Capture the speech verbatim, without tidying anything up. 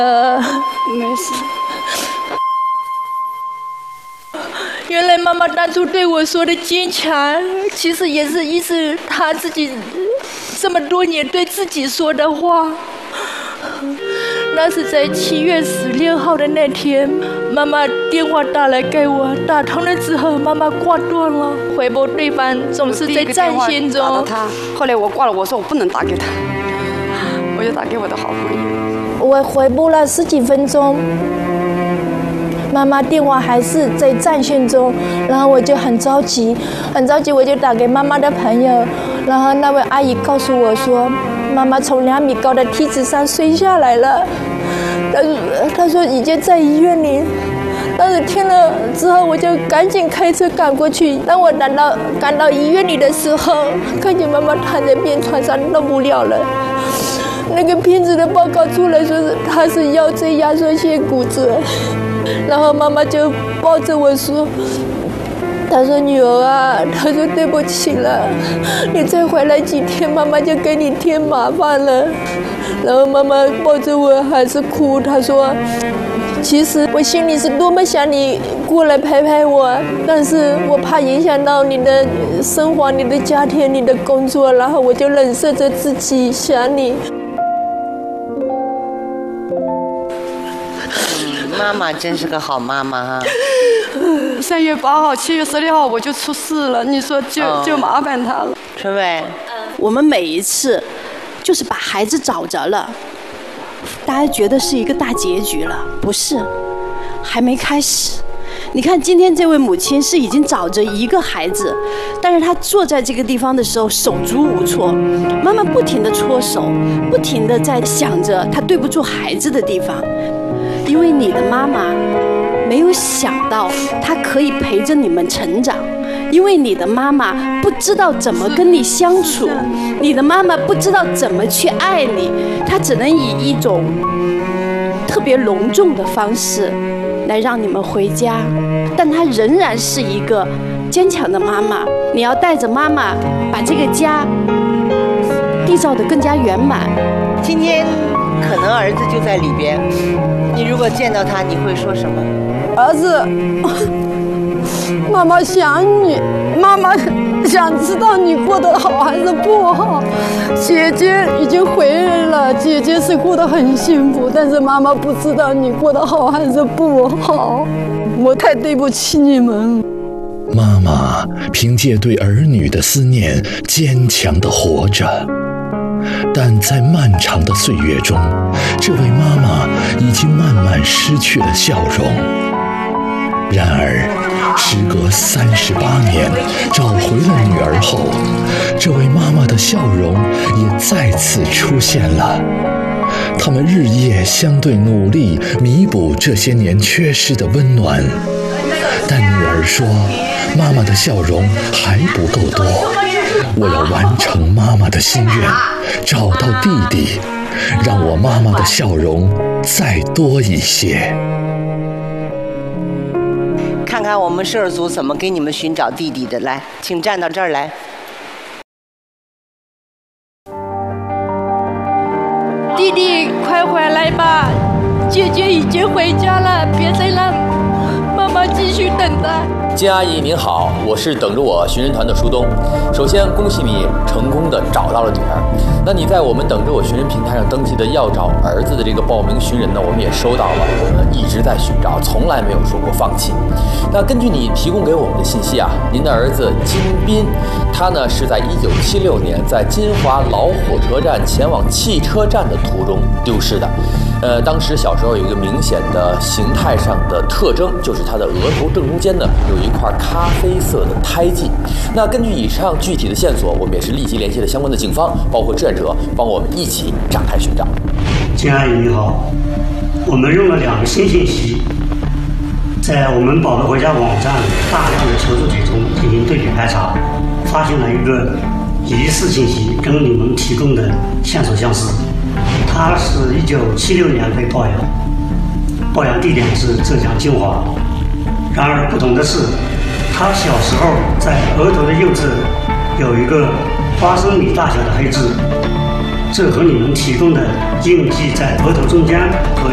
呃，没事。原来妈妈当初对我说的坚强，其实也是意思她自己这么多年对自己说的话。那是在七月十六号的那天，妈妈电话打来给我，打通了之后，妈妈挂断了，回拨对方总是在战线中。 打到他，后来我挂了，我说我不能打给他，我就打给我的好朋友。 我回拨了十几分钟，妈妈电话还是在战线中，然后我就很着急，很着急，我就打给妈妈的朋友，然后那位阿姨告诉我说，妈妈从两米高的梯子上摔下来了，她说她说已经在医院里。当时听了之后，我就赶紧开车赶过去。当我赶到赶到医院里的时候，看见妈妈躺在病床上动不了了。那个片子的报告出来说是她是腰椎压缩性骨折，然后妈妈就抱着我说，她说女儿啊，她说对不起了，你再回来几天，妈妈就给你添麻烦了。然后妈妈抱着我还是哭，她说，其实我心里是多么想你过来陪陪我，但是我怕影响到你的生活、你的家庭、你的工作，然后我就忍受着自己想你。 妈妈真是个好妈妈哈。 三月八号、七月十六号我就出事了，你说就、哦、就麻烦他了。 春伟， 我们每一次就是把孩子找着了，大家觉得是一个大结局了，不是，还没开始。你看今天这位母亲是已经找着一个孩子，但是她坐在这个地方的时候手足无措，妈妈不停地搓手，不停地在想着她对不住孩子的地方。因为你的妈妈没有想到她可以陪着你们成长，因为你的妈妈不知道怎么跟你相处，你的妈妈不知道怎么去爱你，她只能以一种特别隆重的方式来让你们回家，但她仍然是一个坚强的妈妈。你要带着妈妈把这个家缔造得更加圆满。 今天可能儿子就在里边，你如果见到他，你会说什么？ 儿子，妈妈想你，妈妈想知道你过得好还是不好。姐姐已经回来了，姐姐是过得很幸福，但是妈妈不知道你过得好还是不好。我太对不起你们。 妈妈凭借对儿女的思念，坚强地活着。但在漫长的岁月中，这位妈妈已经慢慢失去了笑容。然而，时隔三十八年，找回了女儿后，这位妈妈的笑容也再次出现了。他们日夜相对努力，弥补这些年缺失的温暖。但女儿说，妈妈的笑容还不够多，我要完成妈妈的心愿，找到弟弟，让我妈妈的笑容再多一些。 看看我们摄尔组怎么给你们寻找弟弟的。来，请站到这儿来。 弟弟，快回来吧，姐姐已经回家了，别再让妈妈继续等待。 金阿姨您好，我是等着我寻人团的舒东。首先恭喜你成功的找到了女儿。那你在我们等着我寻人平台上登记的要找儿子的这个报名寻人呢，我们也收到了，我们一直在寻找，从来没有说过放弃。那根据你提供给我们的信息啊，您的儿子金斌，他呢是在一九七六年在金华老火车站前往汽车站的途中丢失的。呃，当时小时候有一个明显的形态上的特征，就是他的额头正中间呢有一块咖啡色的胎记。那根据以上具体的线索，我们也是立即联系了相关的警方，包括志愿者，帮我们一起展开寻找。 金阿姨你好，我们用了两个新信息，在我们宝乐回家网站大量的求助帖中进行对比排查，发现了一个疑似信息，跟你们提供的线索相似。他是一九七六年被抱养，抱养地点是浙江金华。然而不同的是，他小时候在额头的右侧有一个花生米大小的黑痣，这和你们提供的印记在额头中间和